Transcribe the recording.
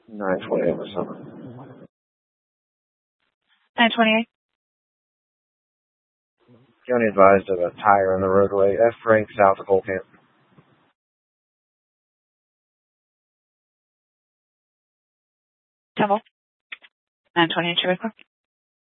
928 or something. 928. County advised of a tire in the roadway. F. Frank, south of Coal Camp. Temple. 928,